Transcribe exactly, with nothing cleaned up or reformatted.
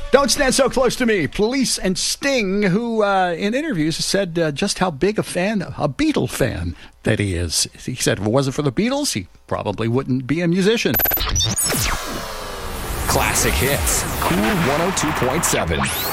Don't Stand So Close to Me. Police and Sting, who uh, in interviews said uh, just how big a fan, a Beatle fan that he is. He said if it wasn't for the Beatles, he probably wouldn't be a musician. Classic hits. Cool one oh two point seven.